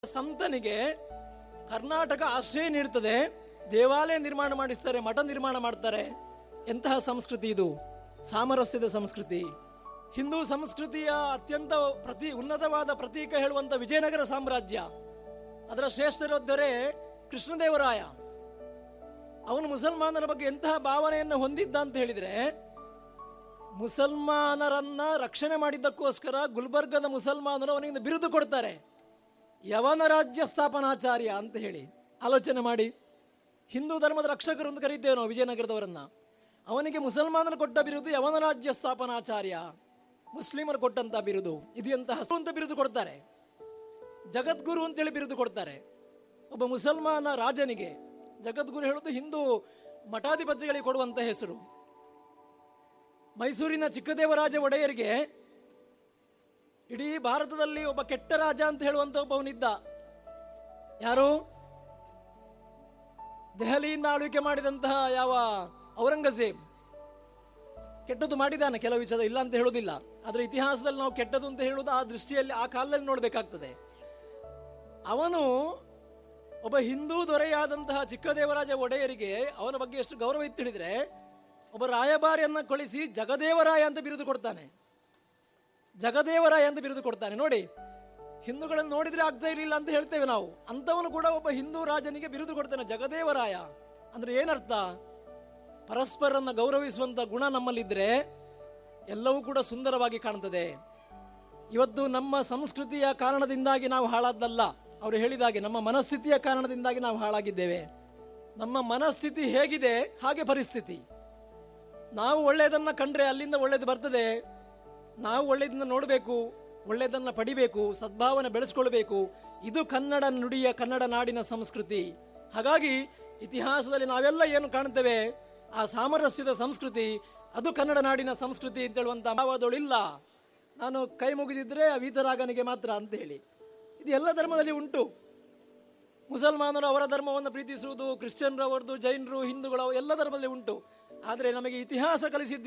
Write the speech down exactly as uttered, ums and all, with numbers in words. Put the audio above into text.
ಸಂತನಿಗೆ ಕರ್ನಾಟಕ ಆಶ್ರಯ ನೀಡುತ್ತದೆ, ದೇವಾಲಯ ನಿರ್ಮಾಣ ಮಾಡಿಸ್ತಾರೆ, ಮಠ ನಿರ್ಮಾಣ ಮಾಡ್ತಾರೆ. ಎಂತಹ ಸಂಸ್ಕೃತಿ ಇದು! ಸಾಮರಸ್ಯದ ಸಂಸ್ಕೃತಿ. ಹಿಂದೂ ಸಂಸ್ಕೃತಿಯ ಅತ್ಯಂತ ಪ್ರತಿ ಉನ್ನತವಾದ ಪ್ರತೀಕ ಹೇಳುವಂತ ವಿಜಯನಗರ ಸಾಮ್ರಾಜ್ಯ, ಅದರ ಶ್ರೇಷ್ಠರೊದ್ದರೆ ಕೃಷ್ಣದೇವರಾಯ. ಅವನು ಮುಸಲ್ಮಾನರ ಬಗ್ಗೆ ಎಂತಹ ಭಾವನೆಯನ್ನು ಹೊಂದಿದ್ದ ಅಂತ ಹೇಳಿದ್ರೆ, ಮುಸಲ್ಮಾನರನ್ನ ರಕ್ಷಣೆ ಮಾಡಿದ್ದಕ್ಕೋಸ್ಕರ ಗುಲ್ಬರ್ಗದ ಮುಸಲ್ಮಾನರು ಅವನಿಗೆ ಬಿರುದು ಕೊಡ್ತಾರೆ, ಯವನ ರಾಜ್ಯ ಸ್ಥಾಪನಾಚಾರ್ಯ ಅಂತ ಹೇಳಿ. ಆಲೋಚನೆ ಮಾಡಿ, ಹಿಂದೂ ಧರ್ಮದ ರಕ್ಷಕರು ಅಂತ ಕರೀತೇವೆ ನಾವು ವಿಜಯನಗರದವರನ್ನ. ಅವನಿಗೆ ಮುಸಲ್ಮಾನರು ಕೊಟ್ಟ ಬಿರುದು ಯವನ ರಾಜ್ಯ ಸ್ಥಾಪನಾಚಾರ್ಯ, ಮುಸ್ಲಿಮರು ಕೊಟ್ಟಂತ ಬಿರುದು. ಇದು ಎಂತಹ ಅಂತ ಬಿರುದು ಕೊಡ್ತಾರೆ, ಜಗದ್ಗುರು ಅಂತೇಳಿ ಬಿರುದು ಕೊಡ್ತಾರೆ. ಒಬ್ಬ ಮುಸಲ್ಮಾನ ರಾಜನಿಗೆ ಜಗದ್ಗುರು ಹೇಳುವುದು ಹಿಂದೂ ಮಠಾಧಿಪತಿಗಳಿಗೆ ಕೊಡುವಂತ ಹೆಸರು. ಮೈಸೂರಿನ ಚಿಕ್ಕದೇವರಾಜ ಒಡೆಯರಿಗೆ ಇಡೀ ಭಾರತದಲ್ಲಿ ಒಬ್ಬ ಕೆಟ್ಟ ರಾಜ ಅಂತ ಹೇಳುವಂತ ಒಬ್ಬವನಿದ್ದ. ಯಾರು? ದೆಹಲಿಯಿಂದ ಆಳ್ವಿಕೆ ಮಾಡಿದಂತಹ ಯಾವ ಔರಂಗಜೇಬ್. ಕೆಟ್ಟದ್ದು ಮಾಡಿದ್ದಾನೆ ಕೆಲವು ವಿಷಯ, ಇಲ್ಲ ಅಂತ ಹೇಳುವುದಿಲ್ಲ. ಆದರೆ ಇತಿಹಾಸದಲ್ಲಿ ನಾವು ಕೆಟ್ಟದ್ದು ಅಂತ ಹೇಳುವುದು ಆ ದೃಷ್ಟಿಯಲ್ಲಿ ಆ ಕಾಲದಲ್ಲಿ ನೋಡಬೇಕಾಗ್ತದೆ. ಅವನು ಒಬ್ಬ ಹಿಂದೂ ದೊರೆಯಾದಂತಹ ಚಿಕ್ಕದೇವರಾಜ ಒಡೆಯರಿಗೆ ಅವನ ಬಗ್ಗೆ ಎಷ್ಟು ಗೌರವ ಇತ್ತು ಹೇಳಿದ್ರೆ, ಒಬ್ಬ ರಾಯಭಾರಿಯನ್ನ ಕಳಿಸಿ ಜಗದೇವರಾಯ ಅಂತ ಬಿರುದು ಕೊಡ್ತಾನೆ. ಜಗದೇವರಾಯ ಅಂತ ಬಿರುದು ಕೊಡ್ತಾನೆ. ನೋಡಿ, ಹಿಂದೂಗಳನ್ನು ನೋಡಿದ್ರೆ ಆಗ್ತಾ ಇರಲಿಲ್ಲ ಅಂತ ಹೇಳ್ತೇವೆ ನಾವು, ಅಂತವನು ಕೂಡ ಒಬ್ಬ ಹಿಂದೂ ರಾಜನಿಗೆ ಬಿರುದು ಕೊಡ್ತಾನೆ, ಜಗದೇವರಾಯ. ಅಂದ್ರೆ ಏನರ್ಥ? ಪರಸ್ಪರನ್ನ ಗೌರವಿಸುವಂತ ಗುಣ ನಮ್ಮಲ್ಲಿದ್ರೆ ಎಲ್ಲವೂ ಕೂಡ ಸುಂದರವಾಗಿ ಕಾಣ್ತದೆ. ಇವತ್ತು ನಮ್ಮ ಸಂಸ್ಕೃತಿಯ ಕಾರಣದಿಂದಾಗಿ ನಾವು ಹಾಳಾದ್ದಲ್ಲ, ಅವರು ಹೇಳಿದಾಗೆ ನಮ್ಮ ಮನಸ್ಥಿತಿಯ ಕಾರಣದಿಂದಾಗಿ ನಾವು ಹಾಳಾಗಿದ್ದೇವೆ. ನಮ್ಮ ಮನಸ್ಥಿತಿ ಹೇಗಿದೆ ಹಾಗೆ ಪರಿಸ್ಥಿತಿ. ನಾವು ಒಳ್ಳೆಯದನ್ನ ಕಂಡ್ರೆ ಅಲ್ಲಿಂದ ಒಳ್ಳೇದು ಬರ್ತದೆ. ನಾವು ಒಳ್ಳೆಯದನ್ನ ನೋಡಬೇಕು, ಒಳ್ಳೆಯದನ್ನ ಪಡಿಬೇಕು, ಸದ್ಭಾವನೆ ಬೆಳೆಸ್ಕೊಳ್ಬೇಕು. ಇದು ಕನ್ನಡ ನುಡಿಯ, ಕನ್ನಡ ನಾಡಿನ ಸಂಸ್ಕೃತಿ. ಹಾಗಾಗಿ ಇತಿಹಾಸದಲ್ಲಿ ನಾವೆಲ್ಲ ಏನು ಕಾಣ್ತೇವೆ, ಆ ಸಾಮರಸ್ಯದ ಸಂಸ್ಕೃತಿ, ಅದು ಕನ್ನಡ ನಾಡಿನ ಸಂಸ್ಕೃತಿ ಅಂತ ಹೇಳುವಂತ ಭಾವದೊಳಿಲ್ಲ. ನಾನು ಕೈ ಮುಗಿದಿದ್ರೆ ಆ ವೀತರಾಗನಿಗೆ ಮಾತ್ರ ಅಂತ ಹೇಳಿ. ಇದು ಎಲ್ಲ ಧರ್ಮದಲ್ಲಿ ಉಂಟು. ಮುಸಲ್ಮಾನರು ಅವರ ಧರ್ಮವನ್ನು ಪ್ರೀತಿಸುವುದು, ಕ್ರಿಶ್ಚಿಯನ್ರು ಅವರದು, ಜೈನರು, ಹಿಂದೂಗಳು ಎಲ್ಲ ಧರ್ಮದಲ್ಲಿ ಉಂಟು. ಆದರೆ ನಮಗೆ ಇತಿಹಾಸ ಕಲಿಸಿದ್ದು